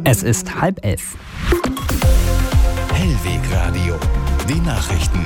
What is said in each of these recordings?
Es ist 10:30. Hellwegradio, die Nachrichten.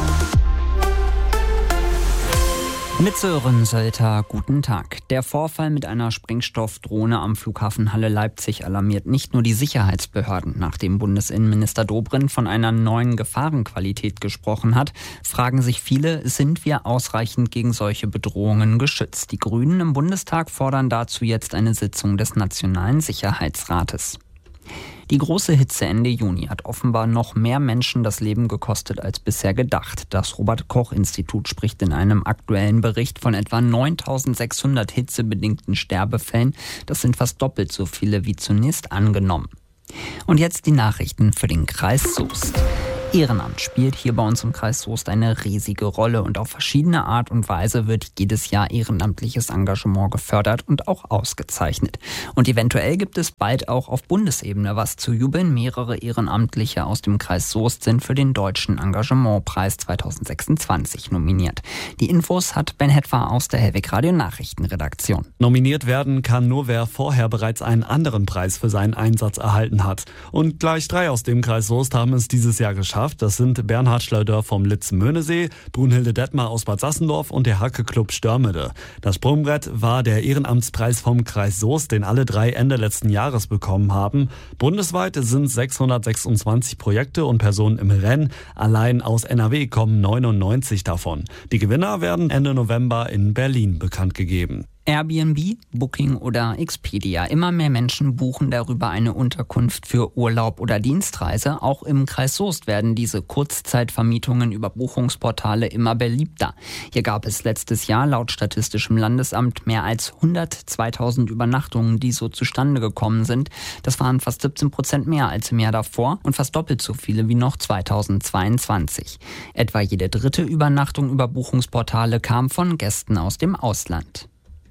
Mit Sören Sölter, guten Tag. Der Vorfall mit einer Sprengstoffdrohne am Flughafen Halle-Leipzig alarmiert nicht nur die Sicherheitsbehörden. Nachdem Bundesinnenminister Dobrindt von einer neuen Gefahrenqualität gesprochen hat, fragen sich viele, sind wir ausreichend gegen solche Bedrohungen geschützt? Die Grünen im Bundestag fordern dazu jetzt eine Sitzung des Nationalen Sicherheitsrates. Die große Hitze Ende Juni hat offenbar noch mehr Menschen das Leben gekostet als bisher gedacht. Das Robert-Koch-Institut spricht in einem aktuellen Bericht von etwa 9.600 hitzebedingten Sterbefällen. Das sind fast doppelt so viele wie zunächst angenommen. Und jetzt die Nachrichten für den Kreis Soest. Ehrenamt spielt hier bei uns im Kreis Soest eine riesige Rolle und auf verschiedene Art und Weise wird jedes Jahr ehrenamtliches Engagement gefördert und auch ausgezeichnet. Und eventuell gibt es bald auch auf Bundesebene was zu jubeln. Mehrere Ehrenamtliche aus dem Kreis Soest sind für den Deutschen Engagementpreis 2026 nominiert. Die Infos hat Ben Hetwer aus der Hellwegradio Nachrichtenredaktion. Nominiert werden kann nur wer vorher bereits einen anderen Preis für seinen Einsatz erhalten hat. Und gleich 3 aus dem Kreis Soest haben es dieses Jahr geschafft. Das sind Bernhard Schlöder vom Litz-Möhnesee, Brunhilde Detmar aus Bad Sassendorf und der Hacke-Club Störmede. Das Sprungbrett war der Ehrenamtspreis vom Kreis Soest, den alle 3 Ende letzten Jahres bekommen haben. Bundesweit sind 626 Projekte und Personen im Rennen. Allein aus NRW kommen 99 davon. Die Gewinner werden Ende November in Berlin bekannt gegeben. Airbnb, Booking oder Expedia. Immer mehr Menschen buchen darüber eine Unterkunft für Urlaub oder Dienstreise. Auch im Kreis Soest werden diese Kurzzeitvermietungen über Buchungsportale immer beliebter. Hier gab es letztes Jahr laut Statistischem Landesamt mehr als 102.000 Übernachtungen, die so zustande gekommen sind. Das waren fast 17% mehr als im Jahr davor und fast doppelt so viele wie noch 2022. Etwa jede 3. Übernachtung über Buchungsportale kam von Gästen aus dem Ausland.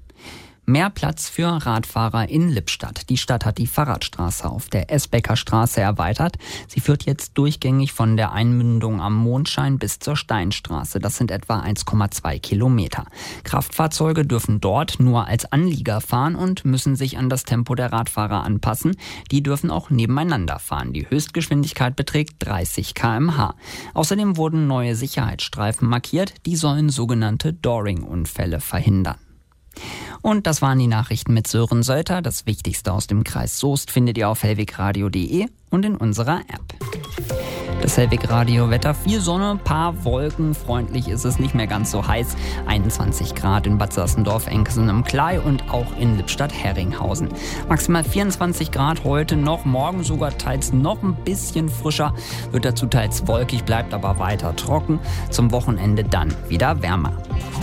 Mehr Platz für Radfahrer in Lippstadt. Die Stadt hat die Fahrradstraße auf der Esbecker Straße erweitert. Sie führt jetzt durchgängig von der Einmündung am Mondschein bis zur Steinstraße. Das sind etwa 1,2 Kilometer. Kraftfahrzeuge dürfen dort nur als Anlieger fahren und müssen sich an das Tempo der Radfahrer anpassen. Die dürfen auch nebeneinander fahren. Die Höchstgeschwindigkeit beträgt 30 km/h. Außerdem wurden neue Sicherheitsstreifen markiert. Die sollen sogenannte Dooring-Unfälle verhindern. Und das waren die Nachrichten mit Sören Sölter. Das Wichtigste aus dem Kreis Soest findet ihr auf hellwegradio.de und in unserer App. Das Hellwegradio-Wetter, viel Sonne, paar Wolken, freundlich ist es, nicht mehr ganz so heiß. 21 Grad in Bad Sassendorf, Enkesen im Klei und auch in Lippstadt-Herringhausen. Maximal 24 Grad heute noch, morgen sogar teils noch ein bisschen frischer. Wird dazu teils wolkig, bleibt aber weiter trocken. Zum Wochenende dann wieder wärmer.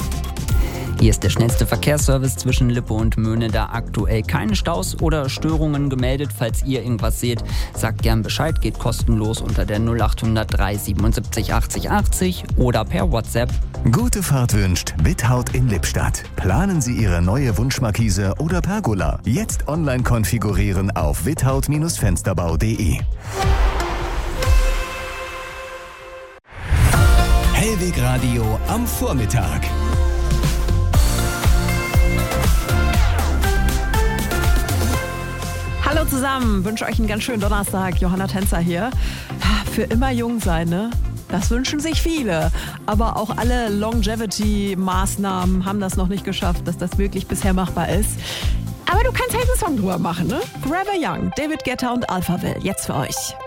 Hier ist der schnellste Verkehrsservice zwischen Lippe und Möhne, da aktuell keine Staus oder Störungen gemeldet. Falls ihr irgendwas seht, sagt gern Bescheid, geht kostenlos unter der 0800 377 80 80 oder per WhatsApp. Gute Fahrt wünscht Without in Lippstadt. Planen Sie Ihre neue Wunschmarkise oder Pergola. Jetzt online konfigurieren auf without-fensterbau.de. Hellwegradio am Vormittag. Hallo zusammen, wünsche euch einen ganz schönen Donnerstag. Johanna Tänzer hier. Für immer jung sein, ne? Das wünschen sich viele. Aber auch alle Longevity-Maßnahmen haben das noch nicht geschafft, dass das wirklich bisher machbar ist. Aber du kannst halt einen Song drüber machen, ne? Forever Young, David Guetta und Alphaville, jetzt für euch.